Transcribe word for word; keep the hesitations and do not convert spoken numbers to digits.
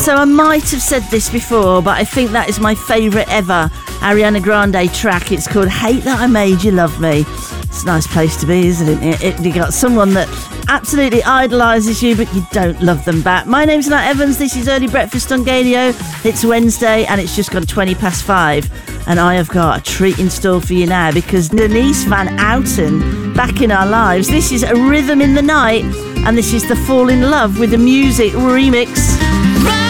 So I might have said this before, but I think that is my favourite ever Ariana Grande track. It's called Hate That I Made You Love Me. It's a nice place to be, isn't it? it you got someone that absolutely idolises you, but you don't love them back. My name's Nat Evans. This is Early Breakfast on Gadio. It's Wednesday and it's just gone twenty past five. And I have got a treat in store for you now, because Denise Van Outen back in our lives. This is A Rhythm in the Night, and this is the Fall in Love with the Music remix.